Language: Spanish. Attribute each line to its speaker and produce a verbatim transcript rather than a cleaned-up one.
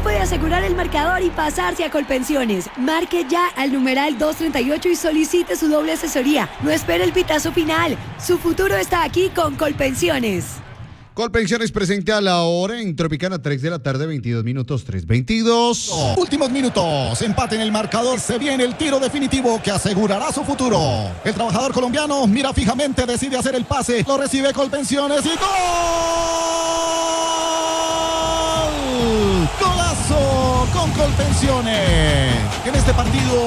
Speaker 1: puede asegurar el marcador y pasarse a Colpensiones. Marque ya al numeral doscientos treinta y ocho y solicite su doble asesoría. No espere el pitazo final. Su futuro está aquí con Colpensiones.
Speaker 2: Colpensiones presente a la hora en Tropicana, tres de la tarde, veintidós minutos, tres veintidós.
Speaker 3: Oh, últimos minutos, empate en el marcador, se viene el tiro definitivo que asegurará su futuro. El trabajador colombiano mira fijamente, decide hacer el pase, lo recibe Colpensiones y ¡gol! ¡Golazo con Colpensiones! En este partido